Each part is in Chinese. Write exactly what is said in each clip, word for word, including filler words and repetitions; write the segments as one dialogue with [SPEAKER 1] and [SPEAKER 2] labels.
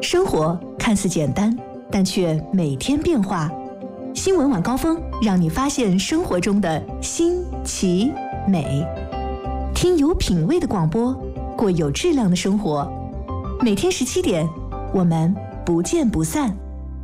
[SPEAKER 1] 生活看似简单，但却每天变化。新闻晚高峰让你发现生活中的新奇美，听有品味的广播，过有质量的生活。每天十七点，我们不见不散。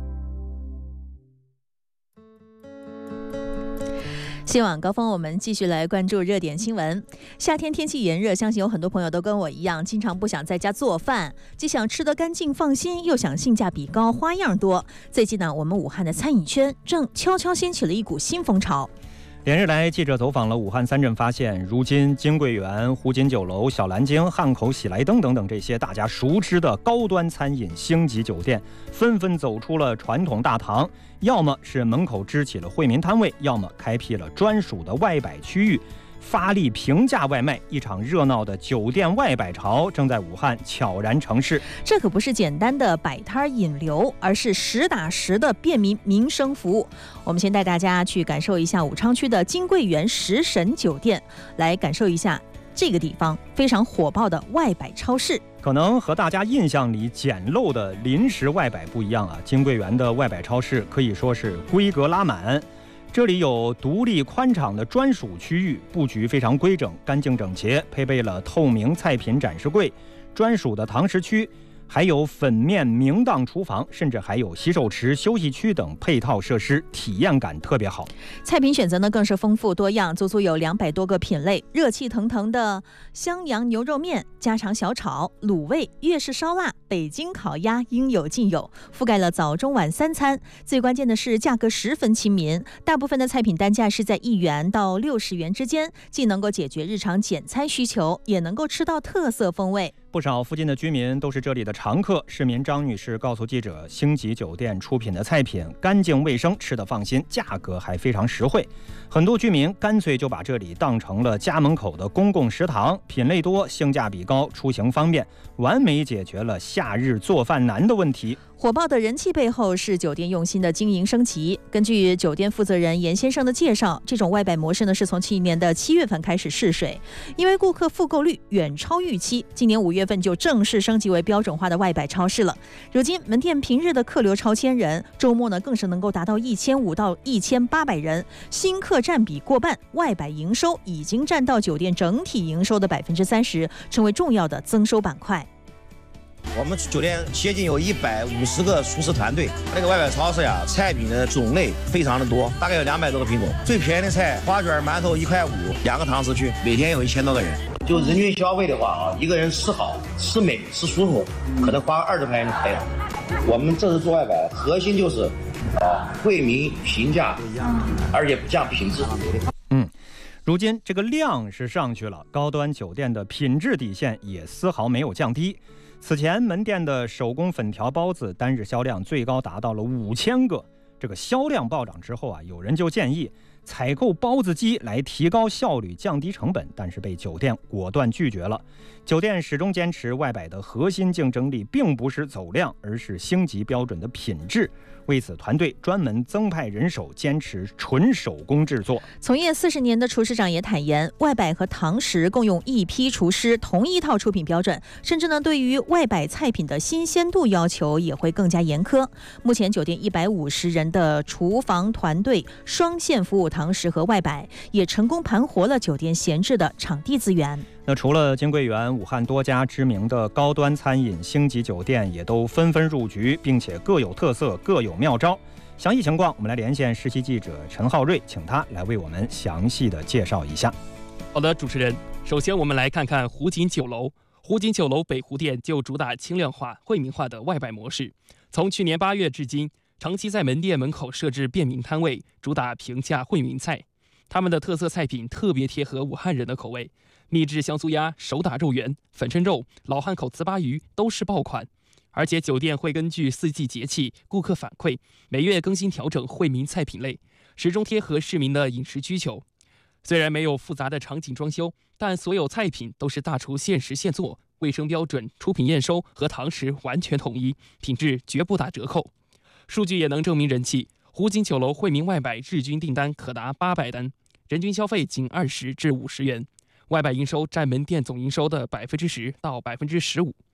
[SPEAKER 2] 新晚高峰，我们继续来关注热点新闻。夏天天气炎热，相信有很多朋友都跟我一样，经常不想在家做饭，既想吃得干净放心，又想性价比高，花样多。最近呢，我们武汉的餐饮圈正悄悄掀起了一股新风潮。
[SPEAKER 3] 连日来，记者走访了武汉三镇，发现如今金桂园、湖锦酒楼、小蓝鲸、汉口喜来登等等这些大家熟知的高端餐饮星级酒店，纷纷走出了传统大堂，要么是门口支起了惠民摊位，要么开辟了专属的外摆区域，发力平价外卖。一场热闹的酒店外摆潮正在武汉悄然成势。
[SPEAKER 2] 这可不是简单的摆摊引流，而是实打实的便民民生服务。我们先带大家去感受一下武昌区的金桂园食神酒店，来感受一下这个地方非常火爆的外摆超市。
[SPEAKER 3] 可能和大家印象里简陋的临时外摆不一样啊，金桂园的外摆超市可以说是规格拉满。这里有独立宽敞的专属区域，布局非常规整、干净整洁，配备了透明菜品展示柜、专属的堂食区，还有粉面明档厨房，甚至还有洗手池、休息区等配套设施，体验感特别好。
[SPEAKER 2] 菜品选择呢更是丰富多样，足足有两百多个品类，热气腾腾的襄阳牛肉面、家常小炒、卤味、粤式烧腊、北京烤鸭应有尽有，覆盖了早中晚三餐。最关键的是价格十分亲民，大部分的菜品单价是在一元到六十元之间，既能够解决日常简餐需求，也能够吃到特色风味。
[SPEAKER 3] 不少附近的居民都是这里的常客。市民张女士告诉记者，星级酒店出品的菜品干净卫生，吃得放心，价格还非常实惠。很多居民干脆就把这里当成了家门口的公共食堂，品类多，性价比高，出行方便，完美解决了夏日做饭难的问题。
[SPEAKER 2] 火爆的人气背后是酒店用心的经营升级。根据酒店负责人严先生的介绍，这种外摆模式呢是从去年的七月份开始试水，因为顾客复购率远超预期，今年五月份就正式升级为标准化的外摆超市了。如今门店平日的客流超千人，周末呢更是能够达到一千五到一千八百人，新客占比过半，外摆营收已经占到酒店整体营收的百分之三十，成为重要的增收板块。
[SPEAKER 4] 我们酒店接近有一百五十个厨师团队，那个外摆超市呀，菜品的种类非常的多，大概有两百多个品种。最便宜的菜，花卷馒头一块五，两个堂食区，每天有一千多个人。就人均消费的话啊，一个人吃好、吃美、吃舒服，可能花二十块钱就可以了。我们这次做外摆，核心就是啊，惠民平价，而且不降品质。
[SPEAKER 3] 嗯。如今这个量是上去了，高端酒店的品质底线也丝毫没有降低。此前门店的手工粉条包子单日销量最高达到了五千个。这个销量暴涨之后啊，有人就建议采购包子机来提高效率、降低成本，但是被酒店果断拒绝了。酒店始终坚持外摆的核心竞争力并不是走量，而是星级标准的品质。为此，团队专门增派人手，坚持纯手工制作。
[SPEAKER 2] 从业四十年的厨师长也坦言，外摆和堂食共用一批厨师，同一套出品标准，甚至呢，对于外摆菜品的新鲜度要求也会更加严苛。目前，酒店一百五十人的厨房团队双线服务堂食和外摆，也成功盘活了酒店闲置的场地资源。
[SPEAKER 3] 那除了金桂园，武汉多家知名的高端餐饮星级酒店也都纷纷入局，并且各有特色，各有妙招。详细情况，我们来连线实习记者陈浩瑞，请他来为我们详细的介绍一下。
[SPEAKER 5] 好的，主持人，首先我们来看看湖锦酒楼。湖锦酒楼北湖店就主打轻量化、惠民化的外摆模式，从去年八月至今，长期在门店门口设置便民摊位，主打平价惠民菜。他们的特色菜品特别贴合武汉人的口味，秘制香酥鸭、手打肉圆、粉蒸肉、老汉口糍粑鱼都是爆款。而且酒店会根据四季节气、顾客反馈，每月更新调整惠民菜品类，始终贴合市民的饮食需求。虽然没有复杂的场景装修，但所有菜品都是大厨限时现做，卫生标准、出品验收和堂食完全统一，品质绝不打折扣。数据也能证明人气，湖锦酒楼惠民外摆日均订单可达八百单，人均消费仅二十至五十元，外摆营收占门店总营收的百分之十到百分之十五。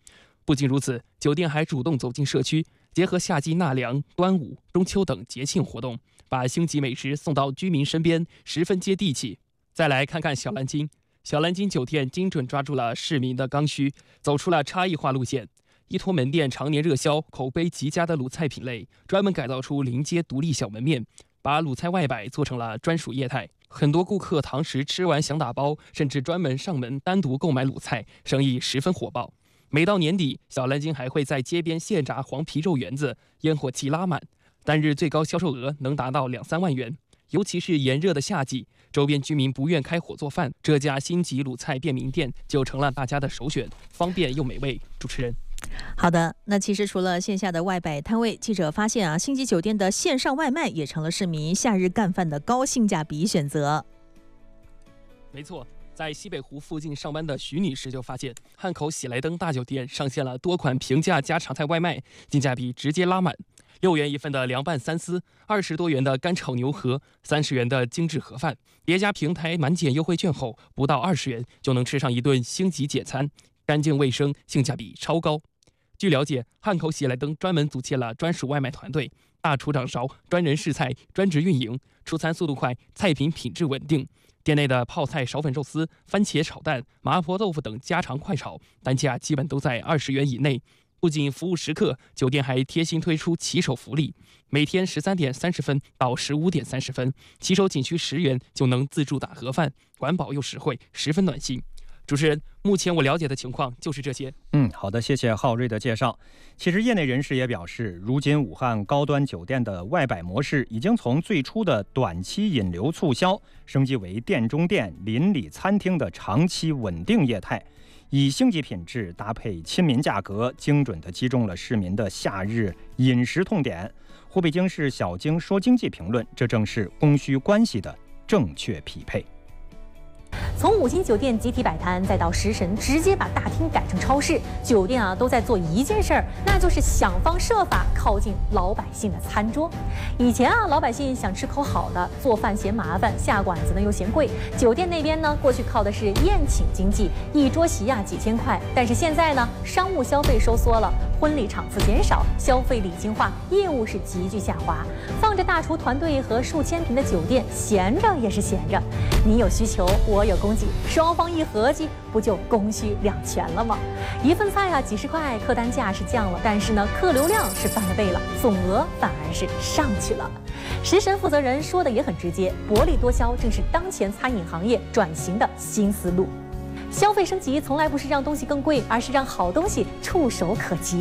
[SPEAKER 5] 不仅如此，酒店还主动走进社区，结合夏季纳凉、端午、中秋等节庆活动，把星级美食送到居民身边，十分接地气。再来看看小蓝鲸，小蓝鲸酒店精准抓住了市民的刚需，走出了差异化路线。依托门店常年热销、口碑极佳的鲁菜品类，专门改造出临街独立小门面，把鲁菜外摆做成了专属业态。很多顾客堂食吃完想打包，甚至专门上门单独购买鲁菜，生意十分火爆。每到年底，小蓝鲸还会在街边现炸黄皮肉圆子，烟火气拉满，单日最高销售额能达到两三万元。尤其是炎热的夏季，周边居民不愿开火做饭，这家星级鲁菜便民店就成了大家的首选，方便又美味。主持人。
[SPEAKER 2] 好的，那其实除了线下的外摆摊位，记者发现啊，星级酒店的线上外卖也成了市民夏日干饭的高性价比选择。
[SPEAKER 5] 没错，在西北湖附近上班的徐女士就发现，汉口喜来登大酒店上线了多款平价家常菜外卖，性价比直接拉满。六元一份的凉拌三丝，二十多元的干炒牛河，三十元的精致盒饭，叠加平台满减优惠券后，不到二十元就能吃上一顿星级简餐，干净卫生，性价比超高。据了解，汉口喜来登专门组建了专属外卖团队，大厨掌勺，专人试菜，专职运营，出餐速度快，菜品品质稳定。店内的泡菜苕粉肉丝、番茄炒蛋、麻婆豆腐等家常快炒，单价基本都在二十元以内。不仅服务时刻，酒店还贴心推出骑手福利，每天十三点三十分到十五点三十分，骑手仅需十元就能自助打盒饭，管饱又实惠，十分暖心。主持人，目前我了解的情况就是这些。
[SPEAKER 3] 嗯，好的，谢谢浩瑞的介绍。其实业内人士也表示，如今武汉高端酒店的外摆模式已经从最初的短期引流促销，升级为店中店、邻里餐厅的长期稳定业态，以星级品质搭配亲民价格，精准地击中了市民的夏日饮食痛点。湖北经视小经说经济评论，这正是供需关系的正确匹配。
[SPEAKER 6] 从五星酒店集体摆摊，再到食神直接把大厅改成超市，酒店啊都在做一件事儿，那就是想方设法靠近老百姓的餐桌。以前啊，老百姓想吃口好的，做饭嫌麻烦，下馆子呢又嫌贵。酒店那边呢，过去靠的是宴请经济，一桌席呀几千块。但是现在呢，商务消费收缩了，婚礼场次减少，消费理性化，业务是急剧下滑。放着大厨团队和数千平的酒店，闲着也是闲着。你有需求，我有供给，双方一合计，不就供需两全了吗？一份菜啊几十块，客单价是降了，但是呢，客流量是翻了倍了，总额反而是上去了。食神负责人说的也很直接，薄利多销正是当前餐饮行业转型的新思路。消费升级从来不是让东西更贵，而是让好东西触手可及。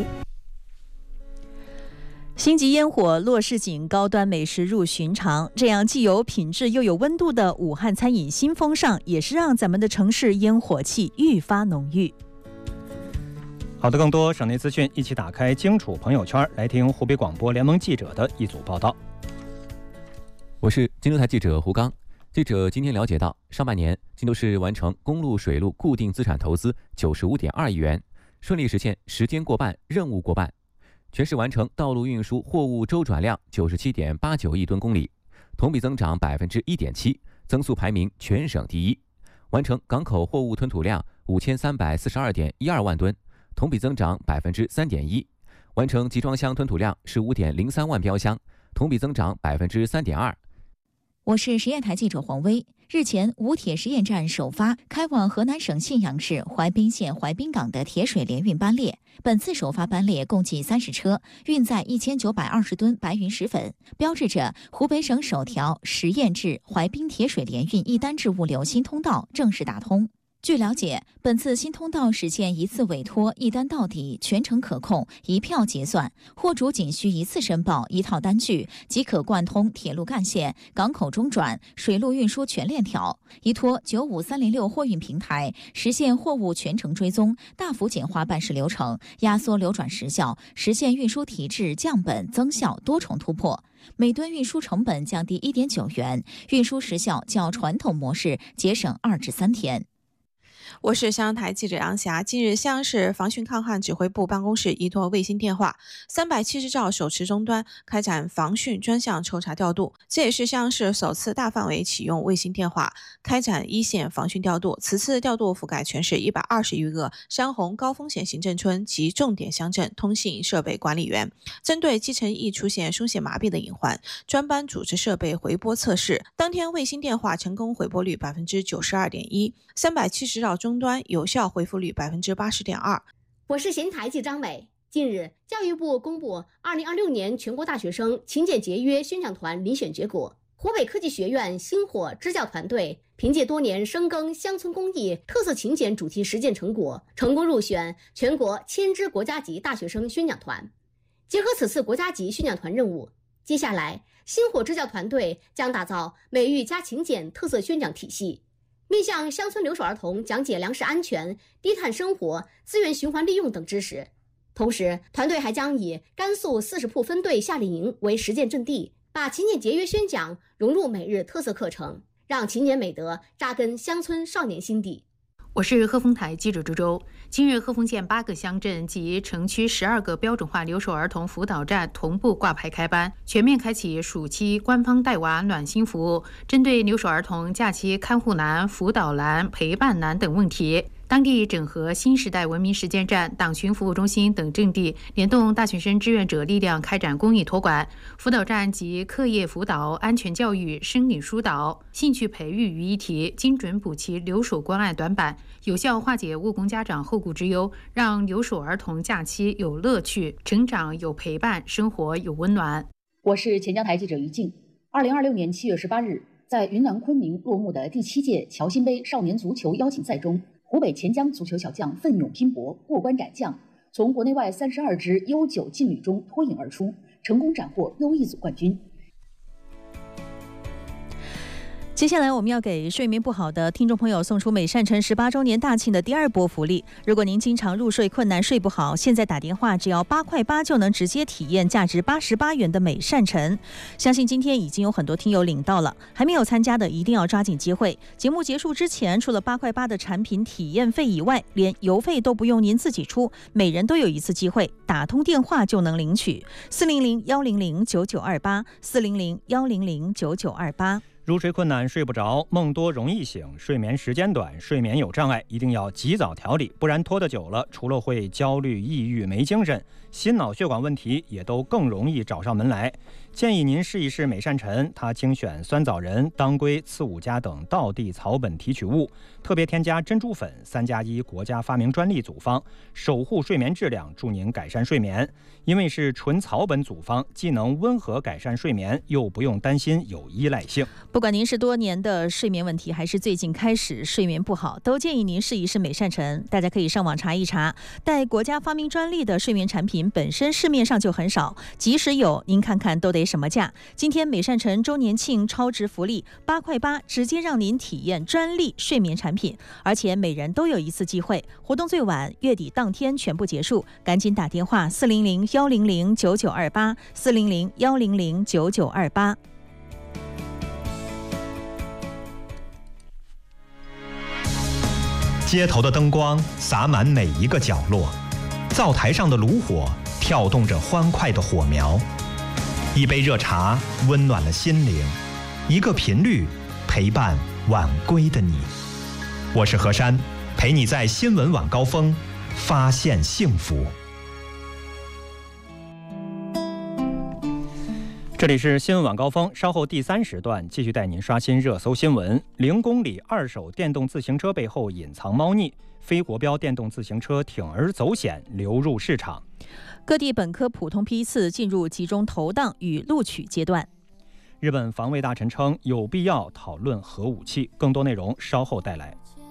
[SPEAKER 2] 星级烟火落市井，高端美食入寻常，这样既有品质又有温度的武汉餐饮新风尚，也是让咱们的城市烟火气愈发浓郁。
[SPEAKER 3] 好的，更多省内资讯，一起打开荆楚朋友圈，来听湖北广播联盟记者的一组报道。
[SPEAKER 7] 我是荆州台记者胡刚。记者今天了解到，上半年荆州市完成公路、水路固定资产投资九十五点二亿元，顺利实现时间过半、任务过半。全市完成道路运输货物周转量九十七点八九亿吨公里，同比增长百分之一点七，增速排名全省第一。完成港口货物吞吐量五千三百四十二点一二万吨，同比增长百分之三点一。完成集装箱吞吐量十五点零三万标箱，同比增长百分之三点二。
[SPEAKER 8] 我是实验台记者黄威。日前，武铁实验站首发开往河南省信阳市淮滨县淮滨港的铁水联运班列。本次首发班列共计三十车，运载一千九百二十吨白云石粉，标志着湖北省首条实验制淮滨铁水联运一单制物流新通道正式打通。据了解，本次新通道实现一次委托、一单到底、全程可控、一票结算，货主仅需一次申报一套单据，即可贯通铁路干线、港口中转、水路运输全链条。依托九五三零六货运平台，实现货物全程追踪，大幅简化办事流程，压缩流转时效，实现运输提质、降本增效多重突破。每吨运输成本降低一点九元，运输时效较传统模式节省二至三天。
[SPEAKER 9] 我是襄阳台记者杨霞。近日，襄阳市防汛抗旱指挥部办公室依托卫星电话三百七十兆手持终端，开展防汛专项抽查调度。这也是襄阳市首次大范围启用卫星电话开展一线防汛调度。此次调度覆盖全市一百二十余个山洪高风险行政村及重点乡镇通信设备管理员，针对基层易出现松懈麻痹的隐患，专班组织设备回拨测试。当天卫星电话成功回拨率百分之九十二点一，三百七十兆终端有效回复率百分之八十点二。
[SPEAKER 10] 我是咸台记张伟。近日，教育部公布二零二六年全国大学生勤俭节约宣讲团遴选结果。湖北科技学院星火支教团队凭借多年深耕乡村公益、特色勤俭主题实践成果，成功入选全国千支国家级大学生宣讲团。结合此次国家级宣讲团任务，接下来星火支教团队将打造美育加勤俭特色宣讲体系，面向乡村留守儿童讲解粮食安全、低碳生活、资源循环利用等知识。同时，团队还将以甘肃四十铺分队夏令营为实践阵地，把勤俭节约宣讲融入每日特色课程，让勤俭美德扎根乡村少年心底。
[SPEAKER 11] 我是鹤峰台记者周周。今日鹤峰县八个乡镇及城区十二个标准化留守儿童辅导站同步挂牌开班，全面开启暑期官方带娃暖心服务，针对留守儿童假期看护难、辅导难、陪伴难等问题，当地整合新时代文明实践站、党群服务中心等阵地，联动大学生志愿者力量开展公益托管、辅导站及课业辅导、安全教育、生理疏导、兴趣培育于一体，精准补齐留守关爱短板，有效化解务工家长后顾之忧，让留守儿童假期有乐趣，成长有陪伴，生活有温暖。
[SPEAKER 12] 我是钱江台记者于静。二零二六年七月十八日，在云南昆明落幕的第七届侨新杯少年足球邀请赛中，湖北潜江足球小将奋勇拼搏，过关斩将，从国内外三十二支优九劲旅中脱颖而出，成功斩获优异组冠军。
[SPEAKER 2] 接下来我们要给睡眠不好的听众朋友送出美善城十八周年大庆的第二波福利。如果您经常入睡困难、睡不好，现在打电话只要八块八就能直接体验价值八十八元的美善城。相信今天已经有很多听友领到了，还没有参加的一定要抓紧机会。节目结束之前，除了八块八的产品体验费以外，连邮费都不用您自己出，每人都有一次机会，打通电话就能领取。四零零幺零零九九二八，四零零幺零零九九二八。
[SPEAKER 3] 入睡困难、睡不着、梦多容易醒、睡眠时间短、睡眠有障碍，一定要及早调理，不然拖得久了，除了会焦虑、抑郁、没精神，心脑血管问题也都更容易找上门来。建议您试一试美善臣，它精选酸枣仁、当归、刺五加等道地草本提取物，特别添加珍珠粉，三加一国家发明专利组方，守护睡眠质量，助您改善睡眠。因为是纯草本组方，既能温和改善睡眠，又不用担心有依赖性。
[SPEAKER 2] 不管您是多年的睡眠问题，还是最近开始睡眠不好，都建议您试一试美善臣。大家可以上网查一查，带国家发明专利的睡眠产品本身市面上就很少，即使有，您看看都得什么价。今天美善臣周年庆超值福利，八块八直接让您体验专利睡眠产品，而且每人都有一次机会。活动最晚月底当天全部结束，赶紧打电话四零零幺零零九九二八，四零零幺零零九九二八。
[SPEAKER 13] 街头的灯光洒满每一个角落，灶台上的炉火跳动着欢快的火苗。一杯热茶温暖了心灵，一个频率陪伴晚归的你。我是何山，陪你在新闻晚高峰发现幸福。
[SPEAKER 3] 这里是新闻晚高峰，稍后第三时段继续带您刷新热搜新闻。零公里二手电动自行车背后隐藏猫腻，非国标电动自行车铤而走险流入市场。
[SPEAKER 2] 各地本科普通批次进入集中投档与录取阶段。
[SPEAKER 3] 日本防卫大臣称有必要讨论核武器，更多内容稍后带来。